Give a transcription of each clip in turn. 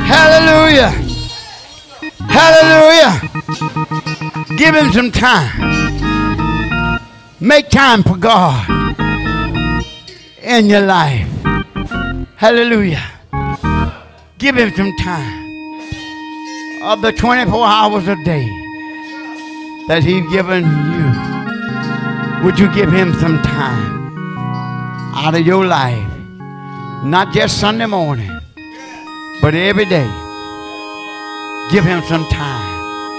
Hallelujah. Hallelujah. Give him some time. Make time for God in your life. Hallelujah. Give him some time. Of the 24 hours a day that he's given you, would you give him some time out of your life? Not just Sunday morning, but every day. Give him some time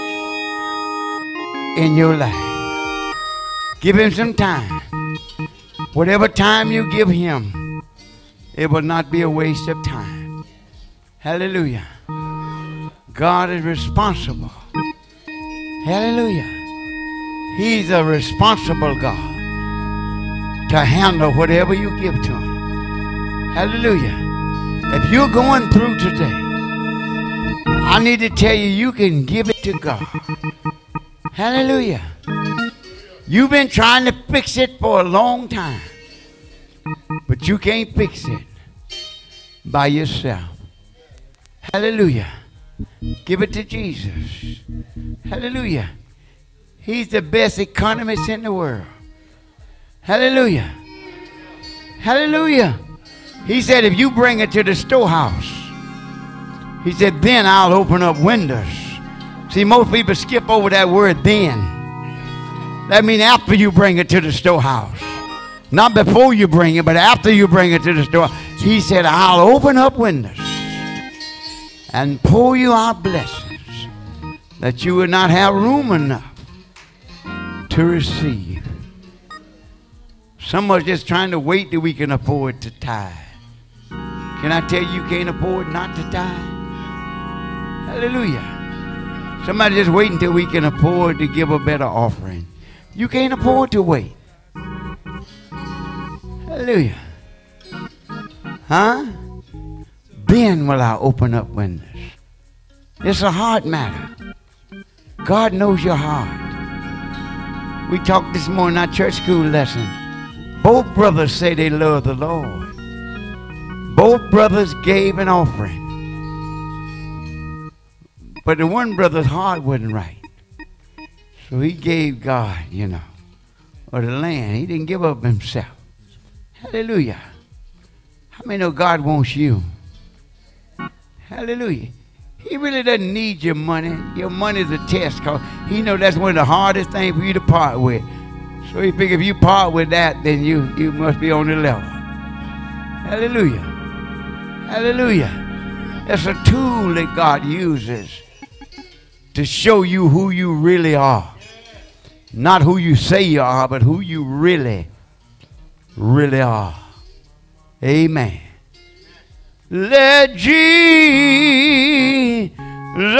in your life. Give him some time. Whatever time you give him, it will not be a waste of time. Hallelujah. God is responsible. Hallelujah. He's a responsible God to handle whatever you give to him. Hallelujah. If you're going through today, I need to tell you, you can give it to God. Hallelujah. You've been trying to fix it for a long time, but you can't fix it by yourself. Hallelujah. Give it to Jesus. Hallelujah. He's the best economist in the world. Hallelujah. Hallelujah. He said, if you bring it to the storehouse, he said, then I'll open up windows. See, most people skip over that word then. That means after you bring it to the storehouse. Not before you bring it, but after you bring it to the storehouse. He said, I'll open up windows and pour you out blessings that you would not have room enough to receive. Some of us just trying to wait till we can afford to tithe. Can I tell you can't afford not to tithe? Hallelujah. Somebody just waiting until we can afford to give a better offering. You can't afford to wait. Hallelujah. Huh? Then will I open up windows. It's a heart matter. God knows your heart. We talked this morning in our church school lesson. Both brothers say they love the Lord. Both brothers gave an offering. But the one brother's heart wasn't right. So he gave God, or the land. He didn't give up himself. Hallelujah. How many know God wants you? Hallelujah. He really doesn't need your money. Your money is a test because he knows that's one of the hardest things for you to part with. So he figured if you part with that, then you must be on the level. Hallelujah. Hallelujah. It's a tool that God uses to show you who you really are. Not who you say you are, but who you really are. Amen. Let Jesus